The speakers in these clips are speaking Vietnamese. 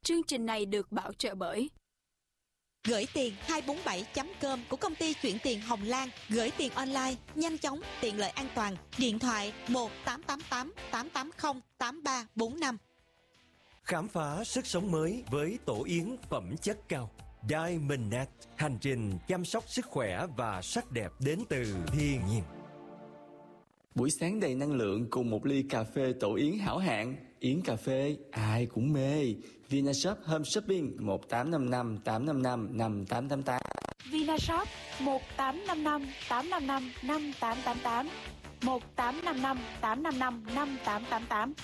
Chương trình này được bảo trợ bởi Gửi tiền 247.com của công ty chuyển tiền Hồng Lan. Gửi tiền online, nhanh chóng, tiện lợi, an toàn. Điện thoại 1-888-880-8345. Khám phá sức sống mới với tổ yến phẩm chất cao Diamondnet. Hành trình chăm sóc sức khỏe và sắc đẹp đến từ thiên nhiên. Buổi sáng đầy năng lượng cùng một ly cà phê tổ yến hảo hạng. Yến cà phê ai cũng mê. Vinashop Home Shopping 1855 855 5888. Vinashop 1855 855 5888 1855 855 5888.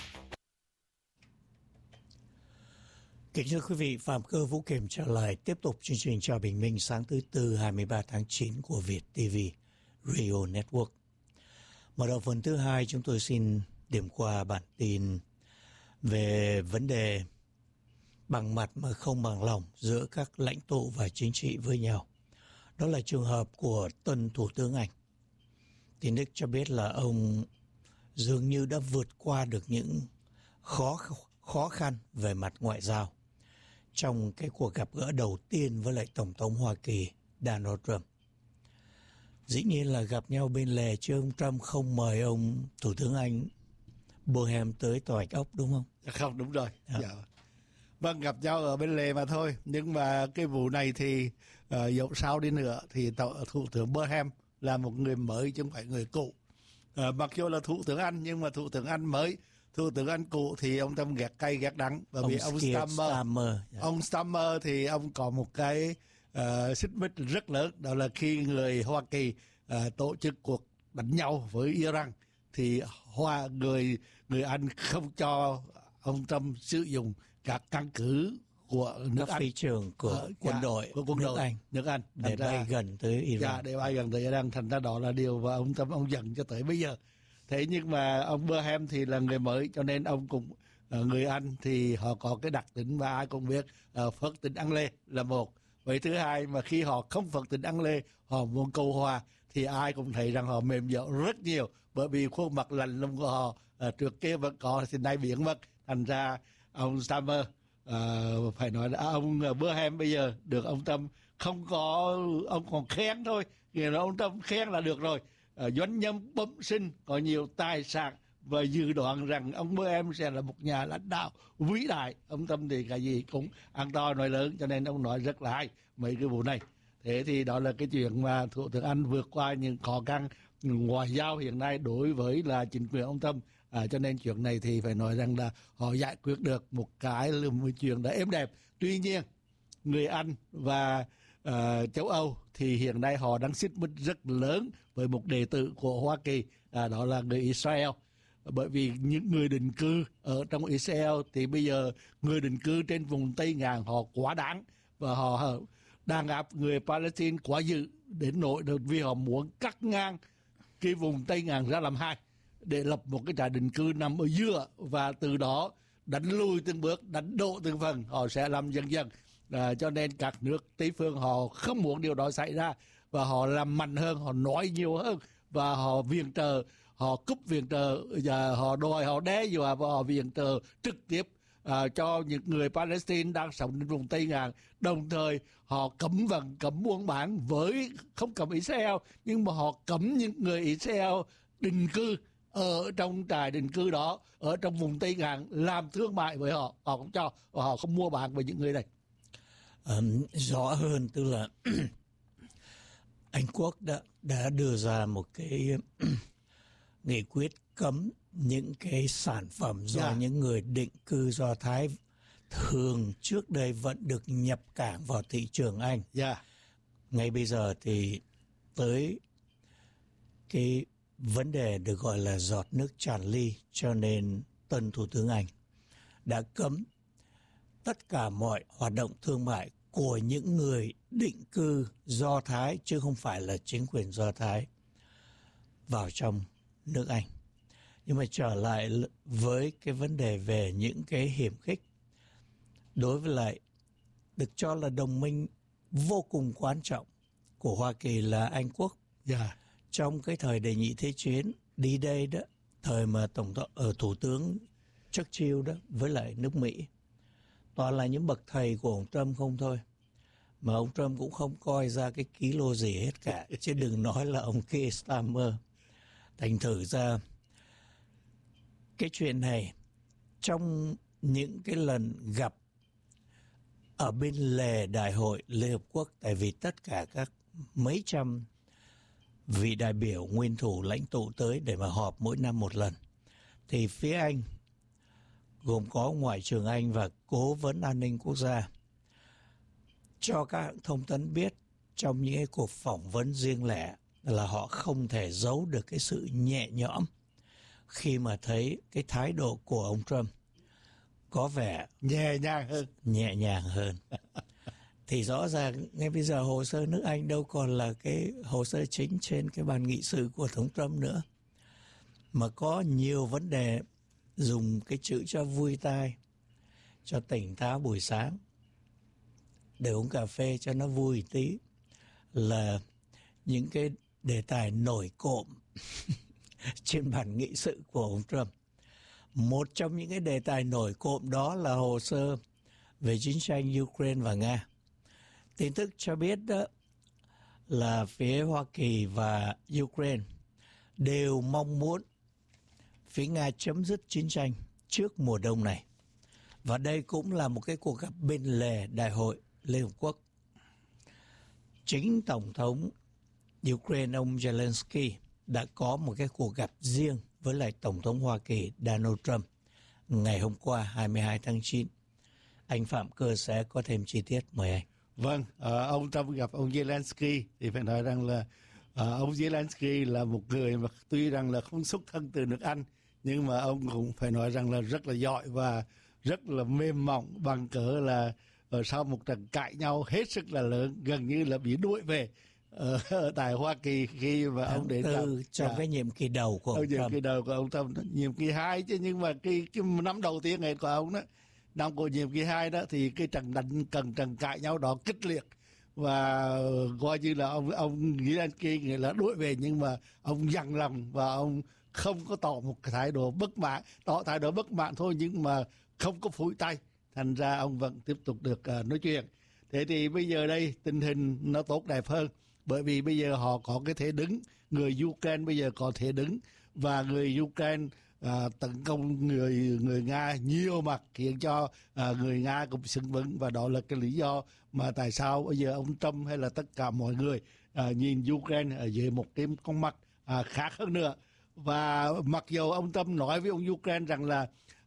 Kính thưa quý vị, Phạm Cơ Vũ Kiểm trở lại tiếp tục chương trình Chào Bình Minh sáng thứ Tư 23 tháng 9 của Việt TV Radio Network. Mở đầu phần thứ hai, chúng tôi xin điểm qua bản tin về vấn đề bằng mặt mà không bằng lòng giữa các lãnh tụ và chính trị với nhau. Đó là trường hợp của tân Thủ tướng Anh. Tin tức cho biết là ông dường như đã vượt qua được những khó khăn về mặt ngoại giao trong cái cuộc gặp gỡ đầu tiên với lại Tổng thống Hoa Kỳ Donald Trump. Dĩ nhiên là gặp nhau bên lề chứ ông Trump không mời ông Thủ tướng Anh Bonham tới Tòa Bạch Ốc, đúng không? Không, đúng rồi. Dạ. Vâng, gặp nhau ở bên lề mà thôi. Nhưng mà cái vụ này thì dẫu sao đi nữa thì Thủ tướng Bonham là một người mới chứ không phải người cũ. Mặc dù là Thủ tướng Anh nhưng mà Thủ tướng Anh mới, Thủ tướng Anh cũ thì ông Trump ghét cay ghét đắng. Bởi vì ông Starmer thì ông có một cái xích mích rất lớn, đó là khi người Hoa Kỳ tổ chức cuộc đánh nhau với Iran thì người Anh không cho ông Trump sử dụng các căn cứ của nước Anh, phi trường của quân đội nước Anh để bay gần tới Iran. Để bay gần tới Iran, thành ra đó là điều mà ông Trump ông giận cho tới bây giờ. Thế nhưng mà ông Bonham thì là người mới, cho nên ông cũng người Anh thì họ có cái đặc tính mà ai cũng biết, phật tính ăn lê là một. Vậy thứ hai, mà khi họ không phật tính ăn lê, họ muốn cầu hòa thì ai cũng thấy rằng họ mềm dẻo rất nhiều, bởi vì khuôn mặt lạnh lùng của họ trước kia vẫn có thì nay biến mất. Thành ra ông Starmer phải nói là ông Bonham bây giờ được ông Trump không có, ông còn khen thôi, nghĩa là ông Trump khen là được rồi. Doanh nhân bẩm sinh, có nhiều tài sản và dự đoán rằng ông Bonham sẽ là một nhà lãnh đạo vĩ đại. Ông Trump thì cái gì cũng ăn to nói lớn, cho nên ông nói rất là hay mấy cái vụ này. Thế thì đó là cái chuyện mà Thủ tướng Anh vượt qua những khó khăn ngoại giao hiện nay đối với là chính quyền ông Trump. Cho nên chuyện này thì phải nói rằng là họ giải quyết được một cái chuyện đã êm đẹp. Tuy nhiên người Anh và châu Âu thì hiện nay họ đang xích mích rất lớn với một đệ tử của Hoa Kỳ, đó là người Israel. Bởi vì những người định cư ở trong Israel thì bây giờ người định cư trên vùng Tây Ngạn họ quá đáng, và họ đàn áp người Palestine quá dữ đến nỗi vì họ muốn cắt ngang cái vùng Tây Ngạn ra làm hai để lập một cái trại định cư nằm ở giữa, và từ đó đánh lùi từng bước, đánh đổ từng phần, họ sẽ làm dần dần. Cho nên các nước Tây phương họ không muốn điều đó xảy ra, và họ làm mạnh hơn, họ nói nhiều hơn, và họ viện trợ, họ cúp viện trợ, và họ đòi, họ đe dọa và họ viện trợ trực tiếp cho những người Palestine đang sống trên vùng Tây Ngạn. Đồng thời họ cấm buôn bán với, không cấm Israel, nhưng mà họ cấm những người Israel định cư ở trong trại định cư đó, ở trong vùng Tây Ngạn làm thương mại với họ, họ không cho, và họ không mua bán với những người này. Rõ hơn, tức là Anh Quốc đã đưa ra một cái nghị quyết cấm những cái sản phẩm do những người định cư Do Thái thường trước đây vẫn được nhập cảng vào thị trường Anh. Ngay bây giờ thì tới cái vấn đề được gọi là giọt nước tràn ly, cho nên tân Thủ tướng Anh đã cấm tất cả mọi hoạt động thương mại của những người định cư Do Thái, chứ không phải là chính quyền Do Thái, vào trong nước Anh. Nhưng mà trở lại với cái vấn đề về những cái hiểm khích đối với lại được cho là đồng minh vô cùng quan trọng của Hoa Kỳ là Anh Quốc. Trong cái thời đệ nhị thế chiến đi đây đó, thời mà Thủ tướng Churchill đó với lại nước Mỹ, toàn là những bậc thầy của ông Trump không thôi. Mà ông Trump cũng không coi ra cái kilo gì hết cả, chứ đừng nói là ông Keir Starmer. Thành thử ra cái chuyện này trong những cái lần gặp ở bên lề Đại hội Liên Hợp Quốc, tại vì tất cả các mấy trăm vị đại biểu nguyên thủ lãnh tụ tới để mà họp mỗi năm một lần, thì phía Anh gồm có Ngoại trưởng Anh và Cố vấn An ninh Quốc gia cho các hãng thông tấn biết trong những cái cuộc phỏng vấn riêng lẻ là họ không thể giấu được cái sự nhẹ nhõm khi mà thấy cái thái độ của ông Trump có vẻ nhẹ nhàng hơn. Thì rõ ràng ngay bây giờ hồ sơ nước Anh đâu còn là cái hồ sơ chính trên cái bàn nghị sự của Tổng Trump nữa, mà có nhiều vấn đề dùng cái chữ cho vui tai, cho tỉnh táo buổi sáng, để uống cà phê cho nó vui tí, là những cái đề tài nổi cộm trên bàn nghị sự của ông Trump. Một trong những cái đề tài nổi cộm đó là hồ sơ về chiến tranh Ukraine và Nga. Tin tức cho biết đó là phía Hoa Kỳ và Ukraine đều mong muốn phía Nga chấm dứt chiến tranh trước mùa đông này. Và đây cũng là một cái cuộc gặp bên lề Đại hội Liên Hợp Quốc. Chính Tổng thống Ukraine ông Zelensky đã có một cái cuộc gặp riêng với lại Tổng thống Hoa Kỳ Donald Trump ngày hôm qua 22 tháng 9. Anh Phạm Cơ sẽ có thêm chi tiết, mời anh. Vâng, ông Trump gặp ông Zelensky thì phải nói rằng là ông Zelensky là một người mà tuy rằng là không xuất thân từ nước Anh, nhưng mà ông cũng phải nói rằng là rất là giỏi và rất là mềm mỏng, bằng cỡ là sau một trận cãi nhau hết sức là lớn, gần như là bị đuổi về ở tại Hoa Kỳ khi mà ông đến trong cái nhiệm kỳ đầu của ông Trump. Nhiệm kỳ đầu của ông Trump, nhiệm kỳ 2 chứ, nhưng mà cái năm đầu tiên này của ông đó, năm của nhiệm kỳ 2 đó, thì cái trận cãi nhau đó kịch liệt và coi như là ông Zelensky nghĩa là đuổi về, nhưng mà ông dằn lòng và ông không có tỏ một cái thái độ bất mãn, tỏ thái độ bất mãn thôi nhưng mà không có phủi tay, thành ra ông vẫn tiếp tục được nói chuyện. Thế thì bây giờ đây tình hình nó tốt đẹp hơn, bởi vì bây giờ họ có cái thế đứng, người Ukraine bây giờ có thể đứng, và người Ukraine tấn công người Nga nhiều mặt, khiến cho người Nga cũng sững vững, và đó là cái lý do mà tại sao bây giờ ông Trump hay là tất cả mọi người nhìn Ukraine ở dưới một cái con mắt khác hơn nữa. Và mặc dù ông Trump nói với ông Ukraine rằng là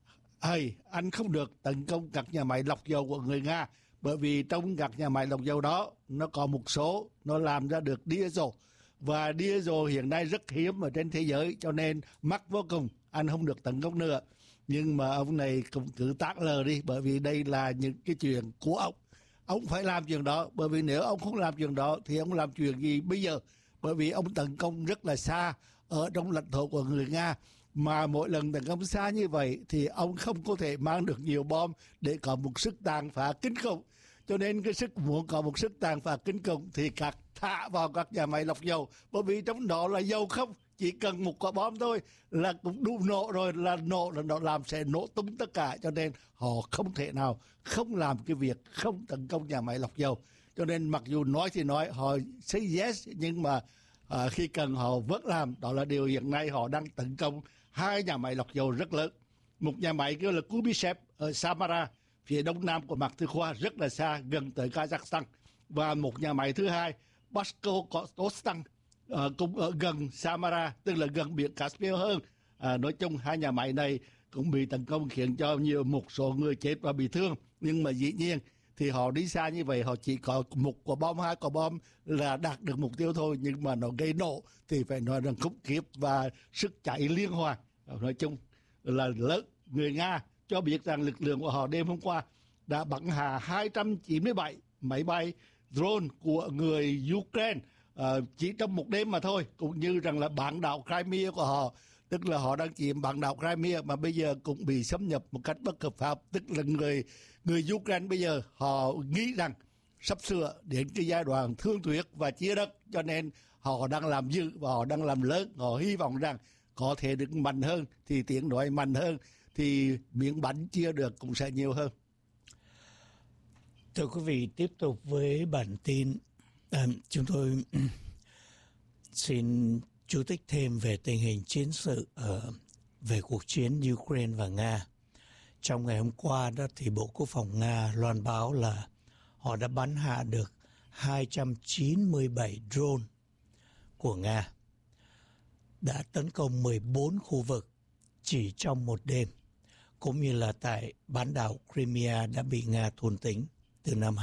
anh không được tấn công các nhà máy lọc dầu của người Nga, bởi vì trong các nhà máy lọc dầu đó nó có một số nó làm ra được diesel, và diesel hiện nay rất hiếm ở trên thế giới, cho nên mắc vô cùng, anh không được tấn công nữa. Nhưng mà ông này cũng cứ tác lờ đi, bởi vì đây là những cái chuyện của ông phải làm chuyện đó, bởi vì nếu ông không làm chuyện đó thì ông làm chuyện gì bây giờ? Bởi vì ông tấn công rất là xa ở trong lãnh thổ của người Nga, mà mỗi lần tấn công xa như vậy thì ông không có thể mang được nhiều bom để có một sức tàn phá kinh khủng. Cho nên cái muốn có một sức tàn phá kinh khủng thì thả vào các nhà máy lọc dầu, bởi vì trong đó là dầu không, chỉ cần một quả bom thôi là cũng đủ nổ rồi, là nó làm sẽ nổ tung tất cả. Cho nên họ không thể nào không làm cái việc không tấn công nhà máy lọc dầu. Cho nên mặc dù nói thì nói, họ say yes, nhưng mà khi cần họ vẫn làm. Đó là điều hiện nay họ đang tấn công 2 nhà máy lọc dầu rất lớn. Một nhà máy kêu là Kuibychev ở Samara, phía đông nam của Mạc Tư Khoa, rất là xa, gần tới Kazakhstan. Và một nhà máy thứ hai, Basko-Kostang, cũng ở gần Samara, tức là gần biển Caspian hơn. Nói chung 2 nhà máy này cũng bị tấn công, khiến cho một số người chết và bị thương. Nhưng mà dĩ nhiên thì họ đi xa như vậy, họ chỉ có 1 quả bom, 2 quả bom là đạt được mục tiêu thôi, nhưng mà nó gây nổ thì phải nói rằng khủng khiếp và sức cháy liên hoàn. Nói chung là lớn. Người Nga cho biết rằng lực lượng của họ đêm hôm qua đã bắn hạ 297 máy bay drone của người Ukraine chỉ trong một đêm mà thôi, cũng như rằng là bán đảo Crimea của họ, tức là họ đang chiếm bán đảo Crimea mà bây giờ cũng bị xâm nhập một cách bất hợp pháp. Tức là người Ukraine bây giờ họ nghĩ rằng sắp sửa đến cái giai đoạn thương thuyết và chia đất, cho nên họ đang làm dữ và họ đang làm lớn. Họ hy vọng rằng có thể được mạnh hơn, thì tiếng nói mạnh hơn thì miếng bánh chia được cũng sẽ nhiều hơn. Thưa quý vị, tiếp tục với bản tin. Chúng tôi xin chú thích thêm về tình hình chiến sự về cuộc chiến Ukraine và Nga. Trong ngày hôm qua đó thì Bộ Quốc phòng Nga loan báo là họ đã bắn hạ được 297 drone của Nga, đã tấn công 14 khu vực chỉ trong một đêm, cũng như là tại bán đảo Crimea đã bị Nga thôn tính từ năm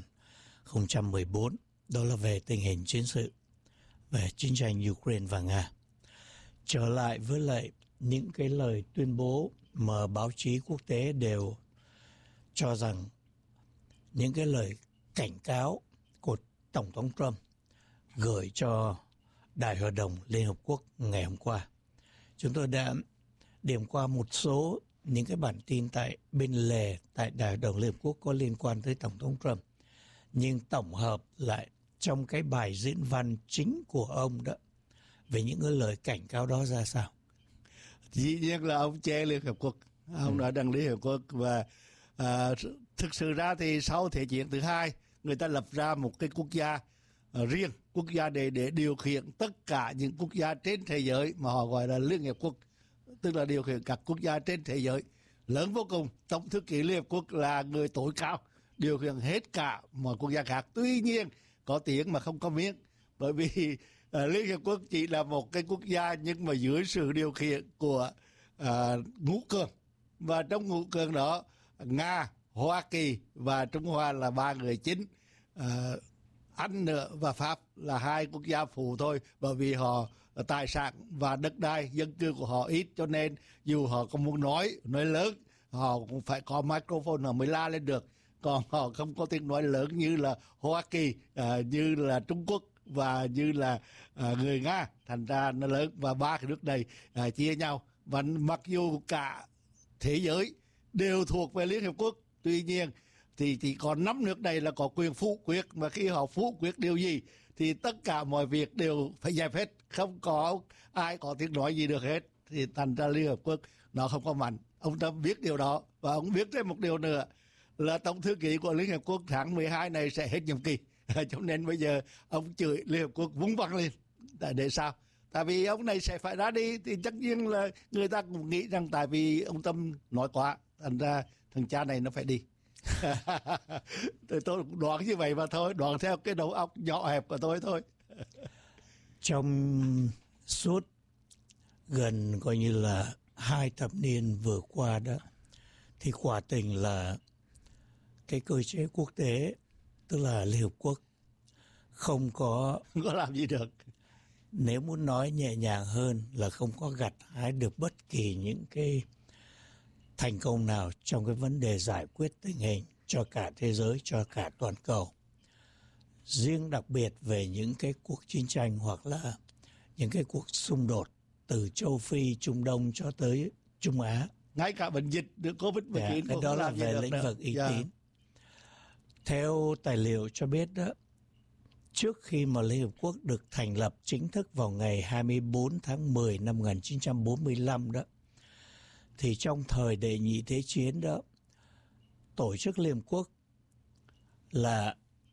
2014. Đó là về tình hình chiến sự, về chiến tranh Ukraine và Nga. Trở lại với lại những cái lời tuyên bố mà báo chí quốc tế đều cho rằng những cái lời cảnh cáo của Tổng thống Trump gửi cho Đại hội đồng Liên Hợp Quốc ngày hôm qua. Chúng tôi đã điểm qua một số những cái bản tin tại bên lề tại Đại hội đồng Liên Hợp Quốc có liên quan tới Tổng thống Trump. Nhưng tổng hợp lại trong cái bài diễn văn chính của ông đó về những cái lời cảnh cáo đó ra sao? Dĩ nhiên là ông chê Liên Hợp Quốc, ông đã đăng Liên Hợp Quốc, và thực sự ra thì sau Thế chiến thứ hai người ta lập ra một cái quốc gia riêng, quốc gia để điều khiển tất cả những quốc gia trên thế giới mà họ gọi là Liên Hợp Quốc, tức là điều khiển các quốc gia trên thế giới lớn vô cùng. Tổng thư ký Liên Hợp Quốc là người tối cao, điều khiển hết cả mọi quốc gia khác. Tuy nhiên có tiếng mà không có miếng, bởi vì Liên Hiệp Quốc chỉ là một cái quốc gia nhưng mà dưới sự điều khiển của ngũ cường, và trong ngũ cường đó Nga, Hoa Kỳ và Trung Hoa là ba người chính. Anh nữa và Pháp là hai quốc gia phụ thôi, bởi vì họ tài sản và đất đai dân cư của họ ít, cho nên dù họ có muốn nói lớn họ cũng phải có microphone họ mới la lên được, còn họ không có tiếng nói lớn như là Hoa Kỳ, như là Trung Quốc và như là người Nga, thành ra nó lớn. Và ba cái nước này chia nhau, và mặc dù cả thế giới đều thuộc về Liên Hiệp Quốc, tuy nhiên thì chỉ còn 5 nước này là có quyền phủ quyết, mà khi họ phủ quyết điều gì thì tất cả mọi việc đều phải dẹp hết, không có ai có tiếng nói gì được hết, thì thành ra Liên Hợp Quốc nó không có mạnh. Ông Trump biết điều đó, và ông biết thêm một điều nữa là Tổng thư ký của Liên Hợp Quốc tháng 12 này sẽ hết nhiệm kỳ. Cho nên bây giờ ông chửi Liên Hợp Quốc vung văng lên. Để sao? Tại vì ông này sẽ phải ra đi, thì chắc nhiên là người ta cũng nghĩ rằng tại vì ông Trump nói quá, thành ra thằng cha này nó phải đi. Tôi cũng đoán như vậy mà thôi, đoán theo cái đầu óc nhỏ hẹp của tôi thôi. Trong suốt gần coi như là 2 thập niên vừa qua đó, thì quả tình là cái cơ chế quốc tế, tức là Liên Hợp Quốc, không có làm gì được. Nếu muốn nói nhẹ nhàng hơn là không có gặt hái được bất kỳ những cái thành công nào trong cái vấn đề giải quyết tình hình cho cả thế giới, cho cả toàn cầu. Riêng đặc biệt về những cái cuộc chiến tranh hoặc là những cái cuộc xung đột từ châu Phi, Trung Đông cho tới Trung Á. Ngay cả bệnh dịch COVID-19 cái đó là về lĩnh vực y tín. Theo tài liệu cho biết đó, trước khi mà Liên Hợp Quốc được thành lập chính thức vào ngày 24 tháng 10 năm 1945 đó, thì trong thời đệ nhị thế chiến đó, tổ chức Liên Hợp Quốc là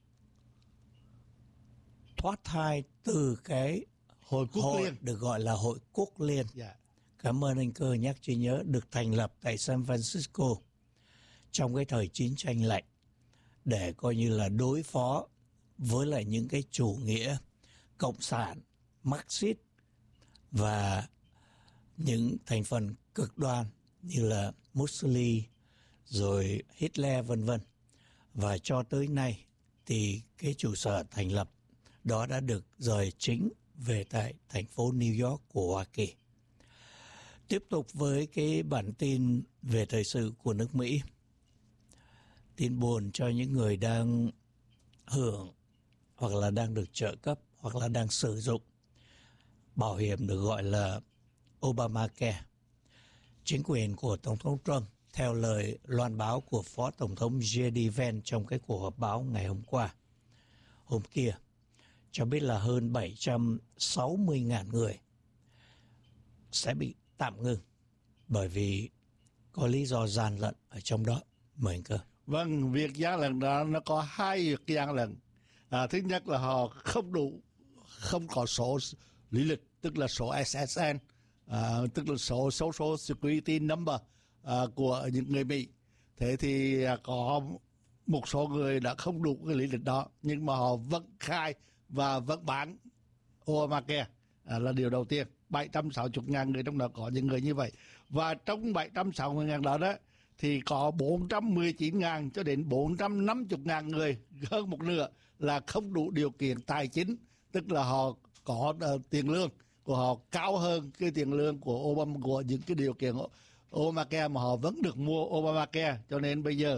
thoát thai từ cái hội được gọi là Hội Quốc Liên. Cảm ơn anh Cơ nhắc trí nhớ, được thành lập tại San Francisco trong cái thời chiến tranh lạnh để coi như là đối phó với lại những cái chủ nghĩa cộng sản, Marxist và những thành phần cực đoan như là Mussolini rồi Hitler vân vân. Và cho tới nay thì cái trụ sở thành lập đó đã được rời chính về tại thành phố New York của Hoa Kỳ. Tiếp tục với cái bản tin về thời sự của nước Mỹ. Tin buồn cho những người đang hưởng hoặc là đang được trợ cấp hoặc là đang sử dụng bảo hiểm được gọi là Obamacare. Chính quyền của Tổng thống Trump, theo lời loan báo của Phó Tổng thống J.D. Vance trong cái cuộc họp báo ngày hôm kia, cho biết là hơn 760.000 người sẽ bị tạm ngừng bởi vì có lý do gian lận ở trong đó. Mời anh Cơ. Vâng, việc gian lận đó nó có hai việc gian lận. Thứ nhất là họ không có số lý lịch, tức là số SSN, tức là số Social Security Number của những người Mỹ. Thế thì có một số người đã không đủ cái lý lịch đó, nhưng mà họ vẫn khai và vẫn bán Obamacare, là điều đầu tiên. 760.000 người, trong đó có những người như vậy. Và trong 760.000 đó thì có 419.000 cho đến 450.000 người, hơn một nửa, là không đủ điều kiện tài chính, tức là họ có tiền lương của họ cao hơn cái tiền lương của của những cái điều kiện Obamacare mà họ vẫn được mua Obamacare. Cho nên bây giờ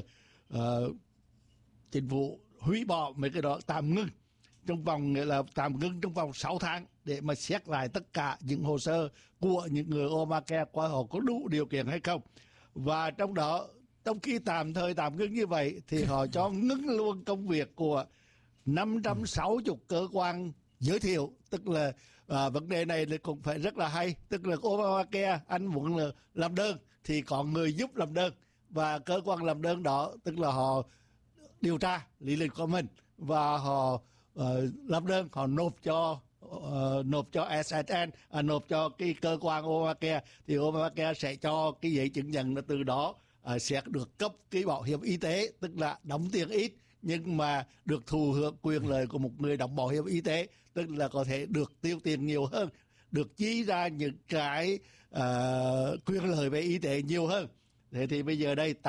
chính phủ hủy bỏ mấy cái đó, tạm ngưng trong vòng 6 tháng để mà xét lại tất cả những hồ sơ của những người Obamacare qua họ có đủ điều kiện hay không. Và trong đó, trong khi tạm ngưng như vậy thì họ cho ngưng luôn công việc của 560 cơ quan giới thiệu. Tức là vấn đề này cũng phải rất là hay. Tức là Obamacare, anh muốn là làm đơn thì có người giúp làm đơn, và cơ quan làm đơn đó tức là họ điều tra lý lịch của mình và họ làm đơn, họ nộp cho SSN, nộp cho cái cơ quan Obamacare, thì Obamacare sẽ cho cái giấy chứng nhận, là từ đó sẽ được cấp cái bảo hiểm y tế, tức là đóng tiền ít nhưng mà được thụ hưởng quyền lợi của một người đóng bảo hiểm y tế, tức là có thể được tiêu tiền nhiều hơn, được chi ra những cái quyền lợi về y tế nhiều hơn. Thế thì bây giờ đây